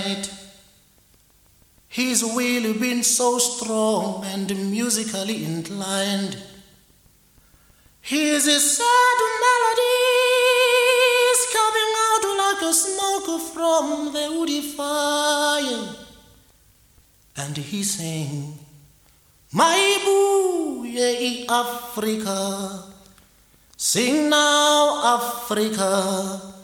His will been so strong and musically inclined. His sad melodies coming out like a smoke from the woody fire. And he sang, "My boo, yeah, Africa, sing now, Africa.